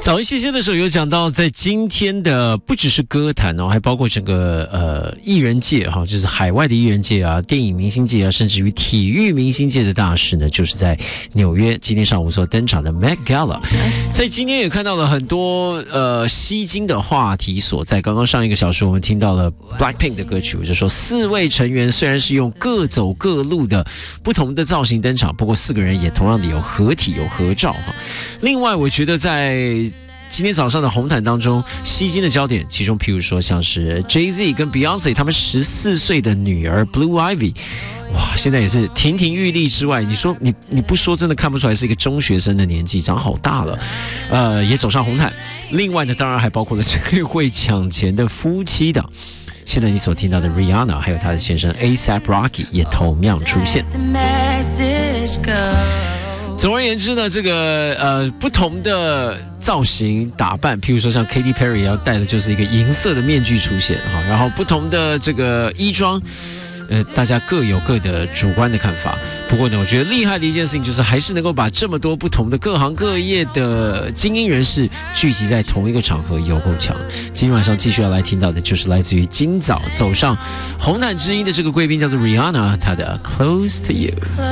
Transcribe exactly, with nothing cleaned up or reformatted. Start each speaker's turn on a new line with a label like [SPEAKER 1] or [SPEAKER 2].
[SPEAKER 1] 早一些些的时候有讲到，在今天的不只是歌坛哦，还包括整个呃艺人界哈，就是海外的艺人界啊、电影明星界啊，甚至于体育明星界的大事呢，就是在纽约今天上午所登场的 Met Gala。在今天也看到了很多呃吸睛的话题所在。刚刚上一个小时我们听到了 Blackpink 的歌曲，我就说四位成员虽然是用各走各路的不同的造型登场，不过四个人也同样的有合体有合照哈。另外，我觉得在今天早上的红毯当中，吸睛的焦点，其中譬如说像是 Jay-Z 跟 Beyonce 他们十四岁的女儿 Blue Ivy， 哇，现在也是亭亭玉立之外，你说你你不说真的看不出来是一个中学生的年纪，长好大了，呃，也走上红毯。另外呢，当然还包括了最会抢钱的夫妻档。现在你所听到的 Rihanna 还有她的先生 A$AP Rocky 也同样出现。总而言之呢，这个呃不同的造型打扮，譬如说像 Katy Perry 要戴的就是一个银色的面具出现哈，然后不同的这个衣装，呃大家各有各的主观的看法。不过呢，我觉得厉害的一件事情就是还是能够把这么多不同的各行各业的精英人士聚集在同一个场合，有够强。今天晚上继续要来听到的就是来自于今早走上红毯之一的这个贵宾，叫做 Rihanna， 她的 Close to You。